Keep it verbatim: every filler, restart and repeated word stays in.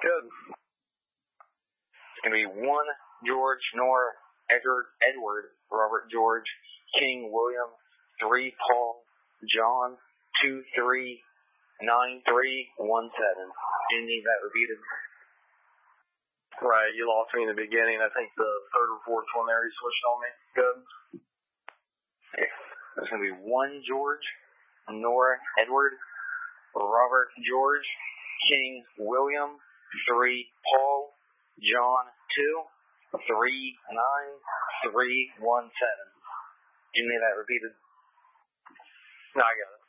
Good. It's going to be one George, Nora, Edward, Edward, Robert, George, King, William, three Paul, John, two three, nine three, one seven. Do you need that repeated? Right, you lost me in the beginning. I think the third or fourth one there, you switched on me. Good. Okay. It's going to be one George, Nora, Edward, Robert, George, King, William, three Paul, John, two, three nine, three one seven. Do you need that repeated? No, I got it.